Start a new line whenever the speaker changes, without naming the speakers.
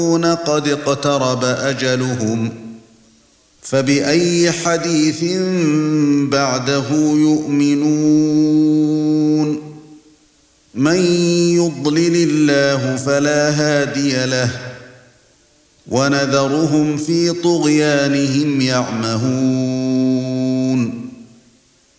قد اقترب أجلهم فبأي حديث بعده يؤمنون من يضلل الله فلا هادي له ونذرهم في طغيانهم يعمهون